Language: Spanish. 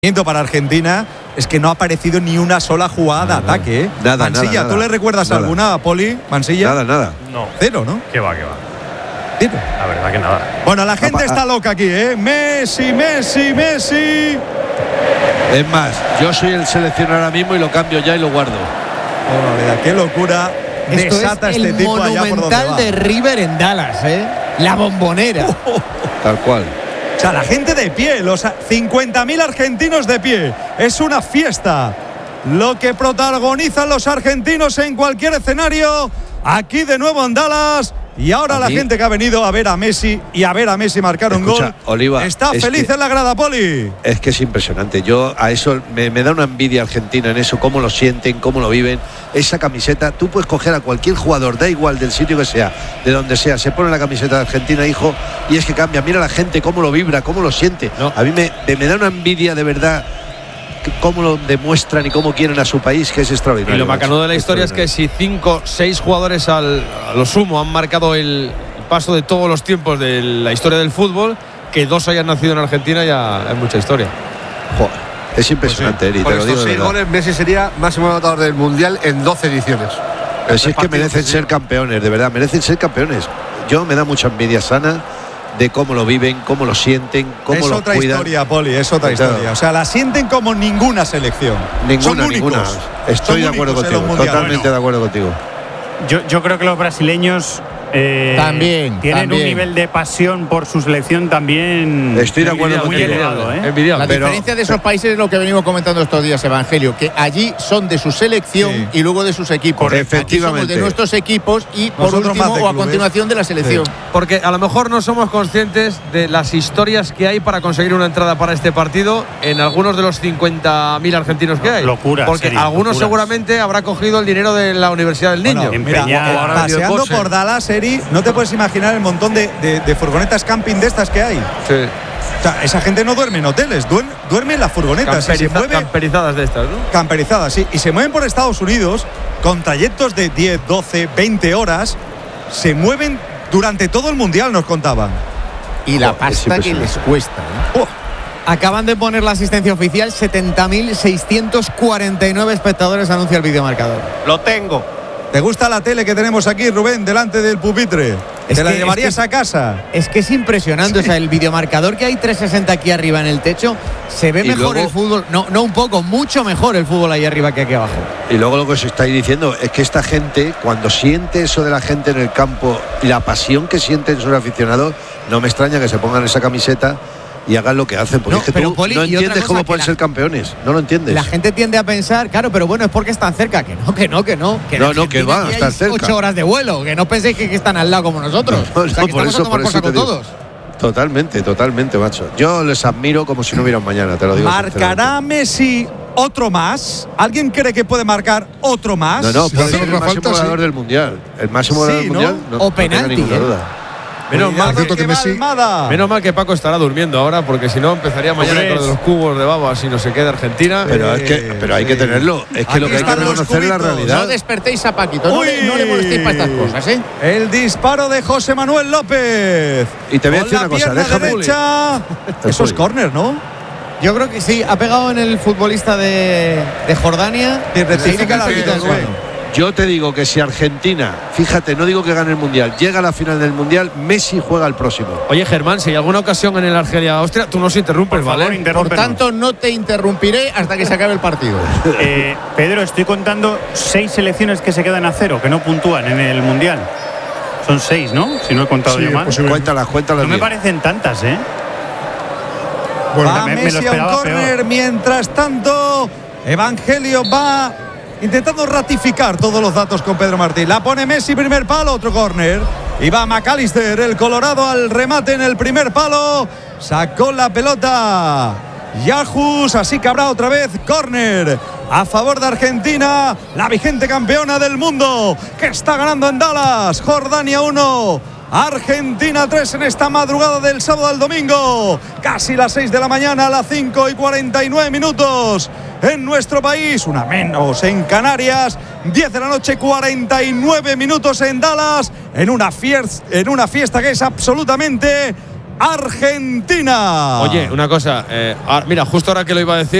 Para Argentina es que no ha aparecido ni una sola jugada de ataque, ¿eh? Nada, Mansilla, nada, ¿tú le recuerdas nada. alguna, Poli? Mansilla. Nada. No. Cero, ¿no? ¿Qué va? Cero. La verdad que nada. Bueno, la gente está loca aquí, ¿eh? Messi. Es más, yo soy el seleccionador ahora mismo y lo cambio ya y lo guardo. Qué locura Esto desata es este el tipo allá por donde monumental va. de River en Dallas, ¿eh? La Bombonera. Tal cual. O sea, la gente de pie, los 50.000 argentinos de pie. Es una fiesta. Lo que protagonizan los argentinos en cualquier escenario. Aquí de nuevo en Dallas. Y ahora la gente que ha venido a ver a Messi y a ver a Messi marcar un gol. Oliva, está feliz en la grada, Poli. Es que es impresionante. Yo a eso me da una envidia argentina en eso, cómo lo sienten, cómo lo viven. Esa camiseta, tú puedes coger a cualquier jugador, da igual del sitio que sea, de donde sea, se pone la camiseta de Argentina, hijo, y es que cambia. Mira la gente cómo lo vibra, cómo lo siente. No. A mí me da una envidia de verdad. Cómo lo demuestran y cómo quieren a su país, que es extraordinario. Y lo bacano de la historia es que si 5, 6 jugadores a lo sumo han marcado el paso de todos los tiempos de la historia del fútbol, que 2 hayan nacido en Argentina ya es mucha historia. Joder, es impresionante, Eri, Por te lo digo estos de 6 verdad. goles, Messi sería máximo anotador del Mundial en 12 ediciones. Pero si es que merecen ser campeones, de verdad, merecen ser campeones. Yo me da mucha envidia sana de cómo lo viven, cómo lo sienten, cómo lo cuidan. Es otra historia, Poli, es otra historia. O sea, la sienten como ninguna selección. Ninguna. Estoy de acuerdo contigo, totalmente de acuerdo contigo. Yo creo que los brasileños también tienen un nivel de pasión por su selección también. Estoy de acuerdo muy contigo. elevado, ¿eh? La diferencia de esos países es lo que venimos comentando estos días, Evangelio, que allí son de su selección y luego de sus equipos. Correcto. Efectivamente. Aquí somos de nuestros equipos y por Nosotros último más de o a clubes. continuación de la selección. Porque a lo mejor no somos conscientes de las historias que hay para conseguir una entrada para este partido en algunos de los 50.000 argentinos que hay. Locuras, porque serio, algunos locuras. seguramente habrá cogido el dinero de la Universidad del Niño. Mira, paseando por Dallas, Eri, no te puedes imaginar el montón de furgonetas camping de estas que hay. Sí. O sea, esa gente no duerme en hoteles, duerme en las furgonetas. Y se mueve, camperizadas de estas, ¿no? camperizadas, sí. Y se mueven por Estados Unidos con trayectos de 10, 12, 20 horas. Se mueven durante todo el Mundial, nos contaban. Y la pasta que les cuesta, ¿eh? Acaban de poner la asistencia oficial, 70.649 espectadores, anuncia el videomarcador. Lo tengo. ¿Te gusta la tele que tenemos aquí, Rubén, delante del pupitre? ¿Te la llevarías a casa? Es que es impresionante, o sea, el videomarcador que hay 360 aquí arriba en el techo, se ve mejor luego, el fútbol, no un poco, mucho mejor el fútbol ahí arriba que aquí abajo. Y luego lo que os estáis diciendo es que esta gente, cuando siente eso de la gente en el campo y la pasión que sienten sus aficionados, no me extraña que se pongan esa camiseta y hagan lo que hacen, porque es que tú Poli, no y otra entiendes cosa cómo pueden ser campeones, no lo entiendes. La gente tiende a pensar, claro, pero bueno, es porque están cerca, que no. Que va, están cerca. 8 horas de vuelo, que no penséis que están al lado como nosotros. No, o sea, que por estamos eso, a tomar por eso cosa con te digo. todos. Totalmente, macho. Yo les admiro como si no hubiera un mañana, te lo digo. ¿Marcará Messi otro más? ¿Alguien cree que puede marcar otro más? No, puede hace ser el otra máximo falta, goleador sí. del Mundial. El máximo goleador del Mundial. O penalti, tenga ninguna duda. Menos mal que Paco estará durmiendo ahora, porque si no empezaría mañana con lo de los cubos de babas y no se queda Argentina. Pero hay que tenerlo. Es que lo que hay que reconocer es la realidad. No despertéis a Paquito, no le molestéis para estas cosas, ¿eh? El disparo de José Manuel López. Y te voy a Con decir la una cosa, pierna déjame. derecha. Eso es córner, ¿no? Yo creo que sí, ha pegado en el futbolista de Jordania. Y rectifica la vida, Yo te digo que si Argentina, fíjate, no digo que gane el Mundial, llega a la final del Mundial, Messi juega el próximo. Oye, Germán, si hay alguna ocasión en el Argelia-Austria, tú nos interrumpes, Por favor, ¿vale? Por tanto, no te interrumpiré hasta que se acabe el partido. Pedro, estoy contando 6 selecciones que se quedan a 0, que no puntúan en el Mundial. Son 6, ¿no? Si no he contado yo mal. Cuéntalas No me bien. parecen tantas, ¿eh? Va me lo Messi a un esperaba córner. peor. Mientras tanto, Evangelio va intentando ratificar todos los datos con Pedro Martín. La pone Messi, primer palo, otro córner. Y va McAllister, el colorado, al remate en el primer palo. Sacó la pelota Yajus, así que habrá otra vez córner a favor de Argentina, la vigente campeona del mundo, que está ganando en Dallas. Jordania 1, Argentina 3 en esta madrugada del sábado al domingo. Casi las 6 de la mañana, a las 5:49 minutos en nuestro país, una menos en Canarias. 10 de la noche, 49 minutos en Dallas, en una fiesta que es absolutamente Argentina. Oye, una cosa, mira, justo ahora que lo iba a decir.